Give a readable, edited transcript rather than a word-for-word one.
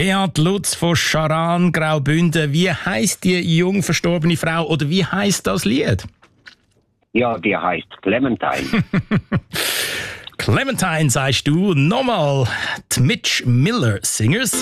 Beat Lutz von Charan Graubünden. Wie heisst die jung verstorbene Frau oder wie heisst das Lied? Ja, die heißt Clementine. Clementine, sagst du. Nochmal die Mitch Miller Singers.